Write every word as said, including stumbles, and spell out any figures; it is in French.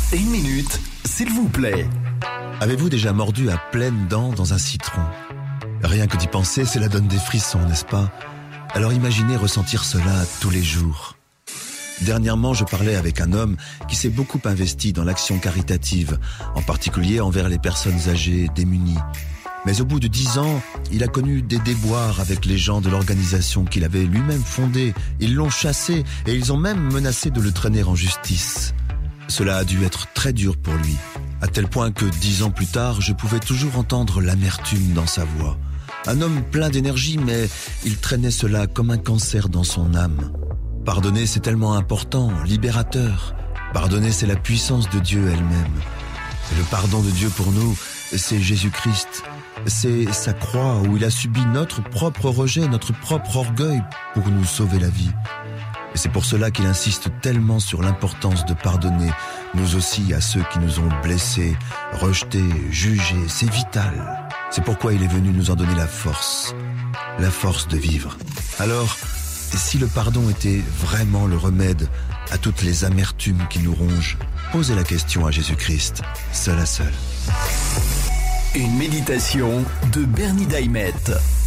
Une minute, s'il vous plaît. Avez-vous déjà mordu à pleines dents dans un citron ? Rien que d'y penser, cela donne des frissons, n'est-ce pas ? Alors imaginez ressentir cela tous les jours. Dernièrement, je parlais avec un homme qui s'est beaucoup investi dans l'action caritative, en particulier envers les personnes âgées démunies. Mais au bout de dix ans, il a connu des déboires avec les gens de l'organisation qu'il avait lui-même fondée. Ils l'ont chassé et ils ont même menacé de le traîner en justice. Cela a dû être très dur pour lui, à tel point que dix ans plus tard, je pouvais toujours entendre l'amertume dans sa voix. Un homme plein d'énergie, mais il traînait cela comme un cancer dans son âme. Pardonner, c'est tellement important, libérateur. Pardonner, c'est la puissance de Dieu elle-même. Et le pardon de Dieu pour nous, c'est Jésus-Christ. C'est sa croix où il a subi notre propre rejet, notre propre orgueil pour nous sauver la vie. Et c'est pour cela qu'il insiste tellement sur l'importance de pardonner, nous aussi, à ceux qui nous ont blessés, rejetés, jugés. C'est vital. C'est pourquoi il est venu nous en donner la force, la force de vivre. Alors, si le pardon était vraiment le remède à toutes les amertumes qui nous rongent, posez la question à Jésus-Christ, seul à seul. Une méditation de Bernie Daimet.